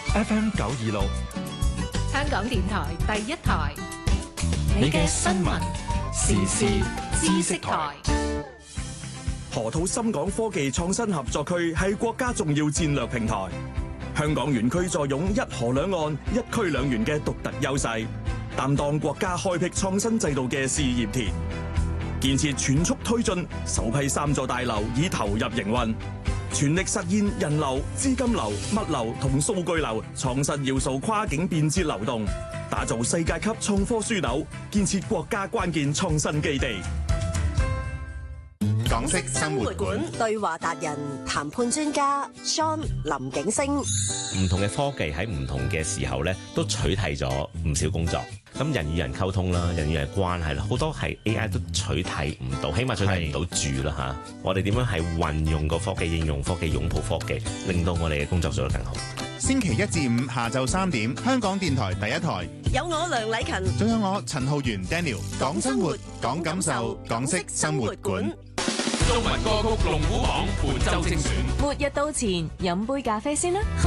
FM 926， 香港電台第一台， 你嘅新聞時事知識台。 河套深港科技創新合作區係國家重要戰略平台，香港園區坐擁一河兩岸、一區兩園嘅獨特優勢，擔當國家開闢創新制度嘅試驗田。建設全速推進，首批3座大樓已投入營運，全力實現人流、資金流、物流同數據流創新要素跨境便捷流動，打造世界級創科樞紐，建設國家關鍵創新基地。 港式生活館對話達人、談判專家 John 林景星。 唔同嘅科技喺唔同嘅時候咧，都取替咗唔少工作。咁人與人溝通啦，人與人關係啦，好多係 AI 都取替唔到，起碼取替唔到住啦嚇。我哋點樣係運用個科技、應用科技、擁抱科技，令到我哋嘅工作做得更好。 星期1至5下晝3點，香港電台第一台， 有我梁禮勤， 仲有我陳浩源 Daniel， 講生活，講感受，港式生活館。 中文歌曲龍虎榜本周精選。 末日到前，飲杯咖啡先啦。